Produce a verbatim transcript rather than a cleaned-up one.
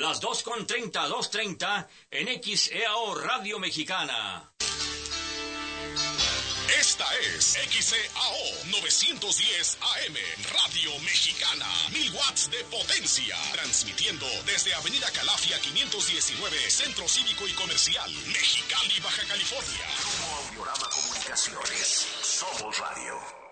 las dos con treinta, dos treinta en X E A O Radio Mexicana. Esta es X E A O novecientos diez A M, Radio Mexicana, mil watts de potencia, transmitiendo desde Avenida Calafia quinientos diecinueve, Centro Cívico y Comercial, Mexicali, Baja California. Grupo Audiorama Comunicaciones, somos radio.